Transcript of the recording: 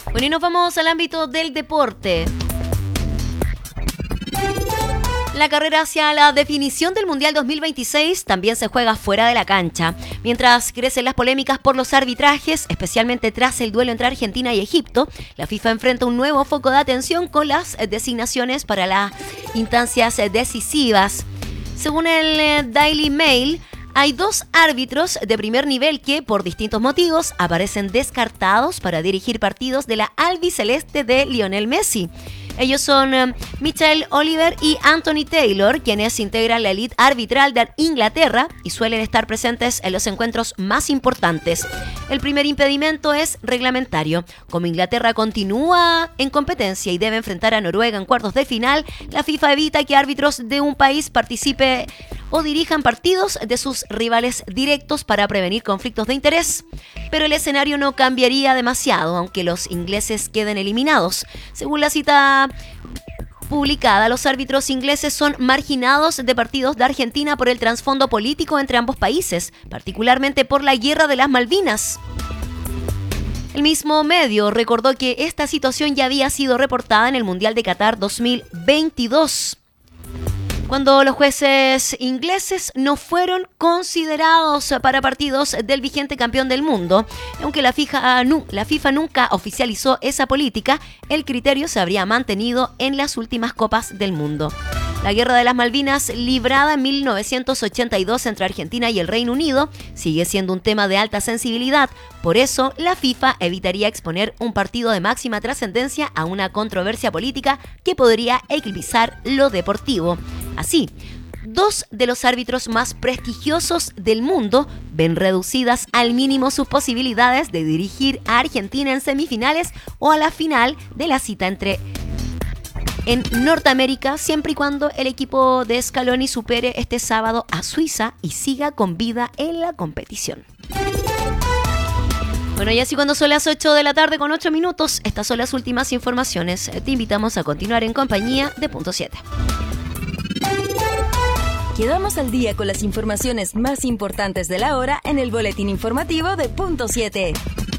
Bueno, y nos vamos al ámbito del deporte. La carrera hacia la definición del Mundial 2026 también se juega fuera de la cancha. Mientras crecen las polémicas por los arbitrajes, especialmente tras el duelo entre Argentina y Egipto, la FIFA enfrenta un nuevo foco de atención con las designaciones para las instancias decisivas. Según el Daily Mail, hay 2 árbitros de primer nivel que, por distintos motivos, aparecen descartados para dirigir partidos de la albiceleste de Lionel Messi. Ellos son Michael Oliver y Anthony Taylor, quienes integran la élite arbitral de Inglaterra y suelen estar presentes en los encuentros más importantes. El primer impedimento es reglamentario. Como Inglaterra continúa en competencia y debe enfrentar a Noruega en cuartos de final, la FIFA evita que árbitros de un país participen o dirijan partidos de sus rivales directos para prevenir conflictos de interés. Pero el escenario no cambiaría demasiado, aunque los ingleses queden eliminados. Según la cita publicada, los árbitros ingleses son marginados de partidos de Argentina por el trasfondo político entre ambos países, particularmente por la Guerra de las Malvinas. El mismo medio recordó que esta situación ya había sido reportada en el Mundial de Qatar 2022. Cuando los jueces ingleses no fueron considerados para partidos del vigente campeón del mundo. Aunque la FIFA nunca oficializó esa política, el criterio se habría mantenido en las últimas Copas del Mundo. La Guerra de las Malvinas, librada en 1982 entre Argentina y el Reino Unido, sigue siendo un tema de alta sensibilidad. Por eso, la FIFA evitaría exponer un partido de máxima trascendencia a una controversia política que podría eclipsar lo deportivo. Así, 2 de los árbitros más prestigiosos del mundo ven reducidas al mínimo sus posibilidades de dirigir a Argentina en semifinales o a la final de la cita en Norteamérica, siempre y cuando el equipo de Scaloni supere este sábado a Suiza y siga con vida en la competición. Bueno, y así cuando son las 8 de la tarde con 8 minutos, estas son las últimas informaciones. Te invitamos a continuar en compañía de Punto 7. Quedamos al día con las informaciones más importantes de la hora en el boletín informativo de Punto 7.